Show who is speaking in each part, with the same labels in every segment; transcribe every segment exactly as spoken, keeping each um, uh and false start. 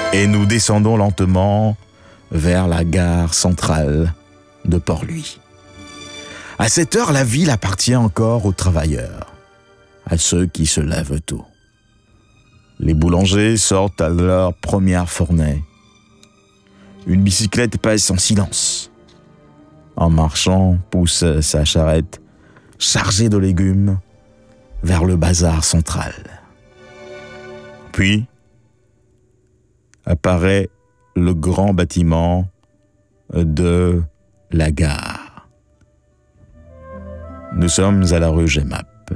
Speaker 1: Et nous descendons lentement vers la gare centrale de Port-Louis. À cette heure, la ville appartient encore aux travailleurs, à ceux qui se lèvent tôt. Les boulangers sortent à leur première fournée. Une bicyclette passe en silence. Un marchand pousse sa charrette chargée de légumes vers le bazar central. Puis apparaît le grand bâtiment de la gare. Nous sommes à la rue Gemap.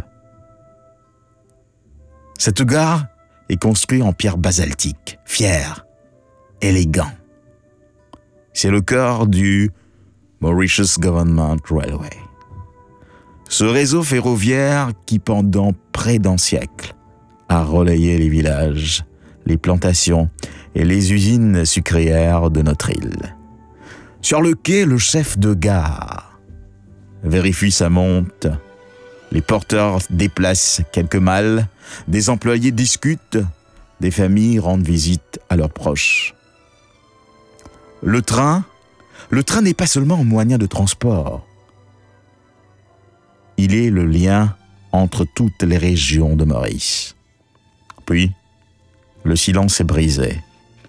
Speaker 1: Cette gare est construite en pierre basaltique, fière, élégant. C'est le cœur du Mauritius Government Railway. Ce réseau ferroviaire qui, pendant près d'un siècle, a relayé les villages, les plantations et les usines sucrières de notre île. Sur le quai, le chef de gare vérifie sa montre, les porteurs déplacent quelques malles, des employés discutent, des familles rendent visite à leurs proches. Le train, le train n'est pas seulement un moyen de transport. Il est le lien entre toutes les régions de Maurice. Puis, le silence est brisé.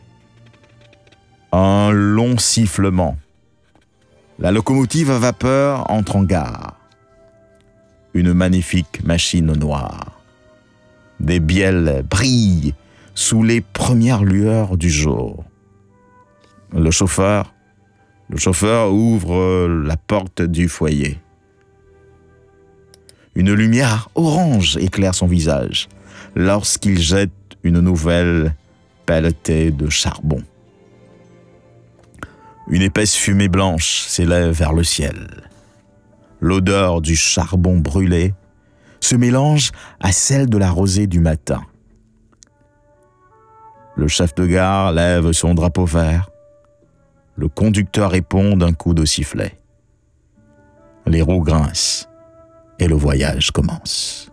Speaker 1: Un long sifflement. La locomotive à vapeur entre en gare. Une magnifique machine noire. Des bielles brillent sous les premières lueurs du jour. Le chauffeur, le chauffeur ouvre la porte du foyer. Une lumière orange éclaire son visage lorsqu'il jette une nouvelle pelletée de charbon. Une épaisse fumée blanche s'élève vers le ciel. L'odeur du charbon brûlé se mélange à celle de la rosée du matin. Le chef de gare lève son drapeau vert. Le conducteur répond d'un coup de sifflet. Les roues grincent et le voyage commence.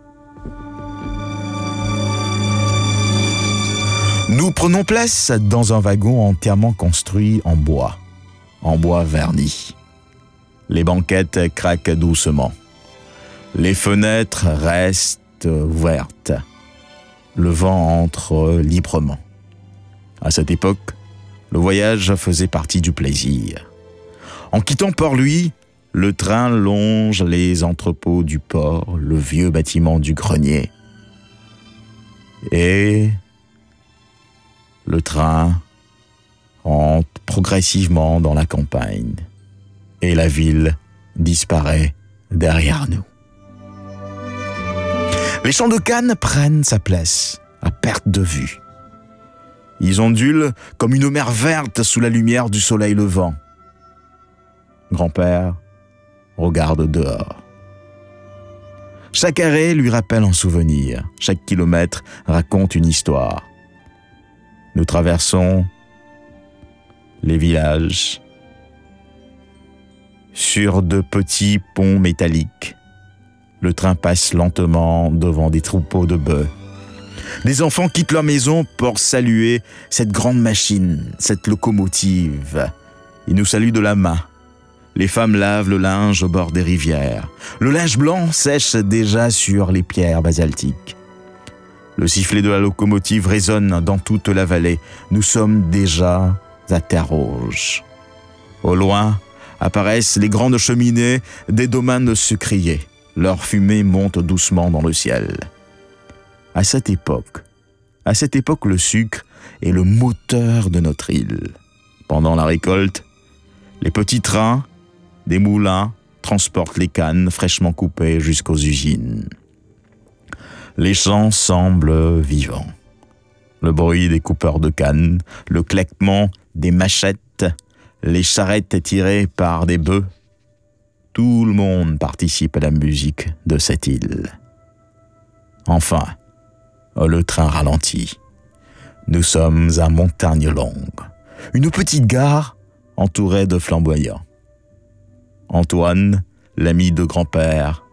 Speaker 1: Nous prenons place dans un wagon entièrement construit en bois, en bois verni. Les banquettes craquent doucement. Les fenêtres restent ouvertes. Le vent entre librement. À cette époque, le voyage faisait partie du plaisir. En quittant Port-Louis, le train longe les entrepôts du port, le vieux bâtiment du grenier. Et le train rentre progressivement dans la campagne et la ville disparaît derrière nous. Les champs de canne prennent sa place, à perte de vue. Ils ondulent comme une mer verte sous la lumière du soleil levant. Grand-père regarde dehors. Chaque arrêt lui rappelle un souvenir. Chaque kilomètre raconte une histoire. Nous traversons les villages sur de petits ponts métalliques. Le train passe lentement devant des troupeaux de bœufs. Les enfants quittent leur maison pour saluer cette grande machine, cette locomotive. Ils nous saluent de la main. Les femmes lavent le linge au bord des rivières. Le linge blanc sèche déjà sur les pierres basaltiques. Le sifflet de la locomotive résonne dans toute la vallée. Nous sommes déjà à Terre-Rouge. Au loin apparaissent les grandes cheminées des domaines sucriers. Leur fumée monte doucement dans le ciel. À cette époque, à cette époque, le sucre est le moteur de notre île. Pendant la récolte, les petits trains des moulins transportent les cannes fraîchement coupées jusqu'aux usines. Les champs semblent vivants. Le bruit des coupeurs de cannes, le claquement des machettes, les charrettes tirées par des bœufs. Tout le monde participe à la musique de cette île. Enfin, le train ralentit. Nous sommes à Montagne-Longue, une petite gare entourée de flamboyants. Antoine, l'ami de grand-père,